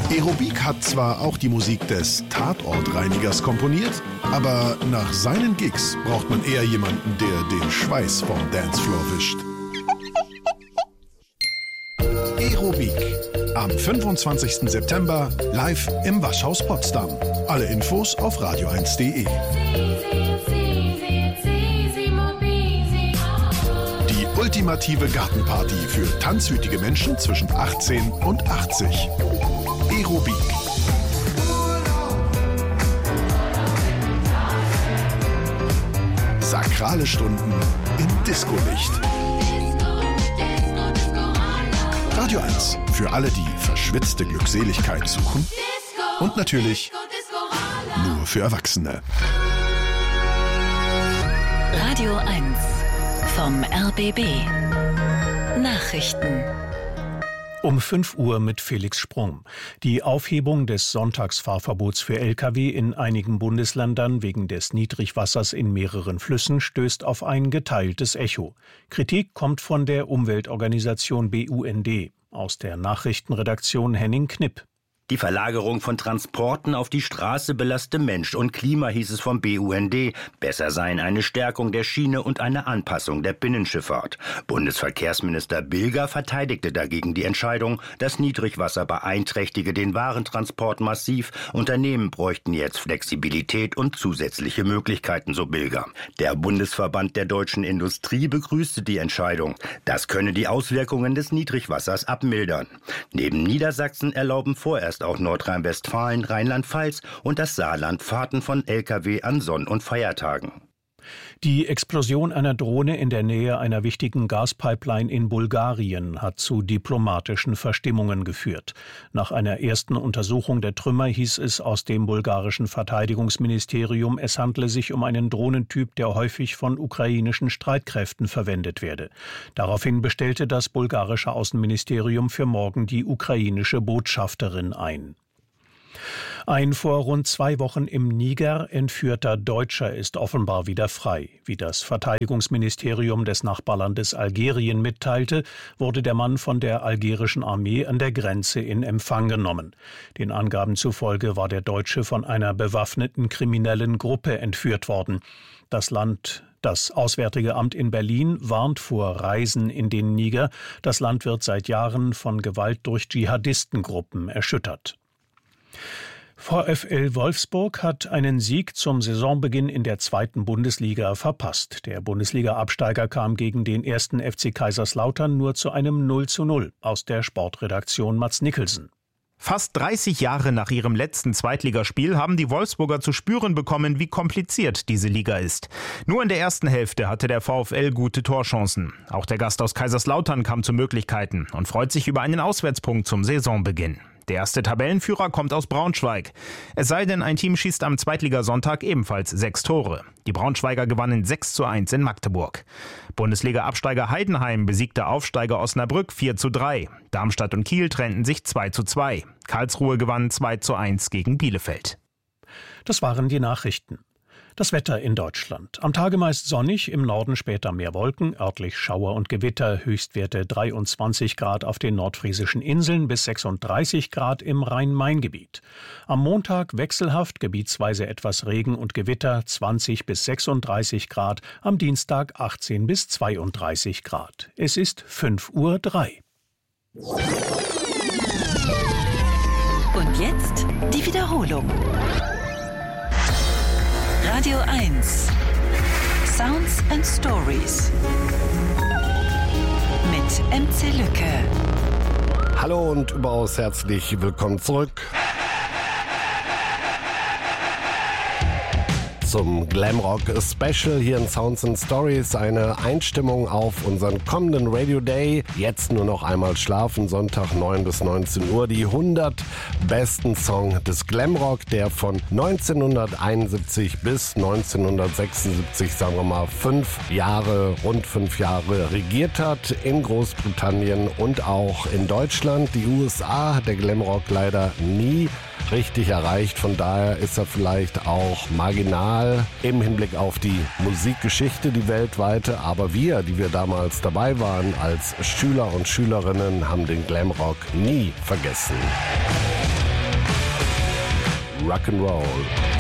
Aerobik hat zwar auch die Musik des Tatortreinigers komponiert, aber nach seinen Gigs braucht man eher jemanden, der den Schweiß vom Dancefloor wischt. Aerobik. Am 25. September live im Waschhaus Potsdam. Alle Infos auf radio1.de. Die ultimative Gartenparty für tanzwütige Menschen zwischen 18 und 80. Aerobik. Sakrale Stunden im Disco-Licht. Radio 1 für alle, die verschwitzte Glückseligkeit suchen. Und natürlich nur für Erwachsene. Radio 1 vom RBB. Nachrichten. Um 5 Uhr mit Felix Sprung. Die Aufhebung des Sonntagsfahrverbots für Lkw in einigen Bundesländern wegen des Niedrigwassers in mehreren Flüssen stößt auf ein geteiltes Echo. Kritik kommt von der Umweltorganisation BUND. Aus der Nachrichtenredaktion Henning Knipp. Die Verlagerung von Transporten auf die Straße belaste Mensch und Klima, hieß es vom BUND. Besser seien eine Stärkung der Schiene und eine Anpassung der Binnenschifffahrt. Bundesverkehrsminister Bilger verteidigte dagegen die Entscheidung, das Niedrigwasser beeinträchtige den Warentransport massiv. Unternehmen bräuchten jetzt Flexibilität und zusätzliche Möglichkeiten, so Bilger. Der Bundesverband der deutschen Industrie begrüßte die Entscheidung. Das könne die Auswirkungen des Niedrigwassers abmildern. Neben Niedersachsen erlauben vorerst auch Nordrhein-Westfalen, Rheinland-Pfalz und das Saarland Fahrten von Lkw an Sonn- und Feiertagen. Die Explosion einer Drohne in der Nähe einer wichtigen Gaspipeline in Bulgarien hat zu diplomatischen Verstimmungen geführt. Nach einer ersten Untersuchung der Trümmer hieß es aus dem bulgarischen Verteidigungsministerium, es handle sich um einen Drohnentyp, der häufig von ukrainischen Streitkräften verwendet werde. Daraufhin bestellte das bulgarische Außenministerium für morgen die ukrainische Botschafterin ein. Ein vor rund 2 Wochen im Niger entführter Deutscher ist offenbar wieder frei. Wie das Verteidigungsministerium des Nachbarlandes Algerien mitteilte, wurde der Mann von der algerischen Armee an der Grenze in Empfang genommen. Den Angaben zufolge war der Deutsche von einer bewaffneten kriminellen Gruppe entführt worden. Das Auswärtige Amt in Berlin warnt vor Reisen in den Niger. Das Land wird seit Jahren von Gewalt durch Dschihadistengruppen erschüttert. VfL Wolfsburg hat einen Sieg zum Saisonbeginn in der 2. Bundesliga verpasst. Der Bundesliga-Absteiger kam gegen den 1. FC Kaiserslautern nur zu einem 0:0. Aus der Sportredaktion Mats Nicholson. Fast 30 Jahre nach ihrem letzten Zweitligaspiel haben die Wolfsburger zu spüren bekommen, wie kompliziert diese Liga ist. Nur in der ersten Hälfte hatte der VfL gute Torchancen. Auch der Gast aus Kaiserslautern kam zu Möglichkeiten und freut sich über einen Auswärtspunkt zum Saisonbeginn. Der erste Tabellenführer kommt aus Braunschweig. Es sei denn, ein Team schießt am Zweitligasonntag ebenfalls 6 Tore. Die Braunschweiger gewannen 6:1 in Magdeburg. Bundesliga-Absteiger Heidenheim besiegte Aufsteiger Osnabrück 4:3. Darmstadt und Kiel trennten sich 2:2. Karlsruhe gewann 2:1 gegen Bielefeld. Das waren die Nachrichten. Das Wetter in Deutschland. Am Tage meist sonnig, im Norden später mehr Wolken, örtlich Schauer und Gewitter, Höchstwerte 23 Grad auf den nordfriesischen Inseln bis 36 Grad im Rhein-Main-Gebiet. Am Montag wechselhaft, gebietsweise etwas Regen und Gewitter, 20 bis 36 Grad, am Dienstag 18 bis 32 Grad. Es ist 5:03 Uhr. Und jetzt die Wiederholung. Radio 1 Sounds and Stories mit MC Lücke. Hallo und überaus herzlich willkommen zurück zum Glamrock Special hier in Sounds and Stories. Eine Einstimmung auf unseren kommenden Radio Day. Jetzt nur noch einmal schlafen, Sonntag 9 bis 19 Uhr. Die 100 besten Songs des Glamrock, der von 1971 bis 1976, sagen wir mal, rund 5 Jahre regiert hat in Großbritannien und auch in Deutschland. Die USA hat der Glamrock leider nie richtig erreicht. Von daher ist er vielleicht auch marginal im Hinblick auf die Musikgeschichte, die weltweite. Aber wir, die wir damals dabei waren als Schüler und Schülerinnen, haben den Glamrock nie vergessen. Rock'n'Roll.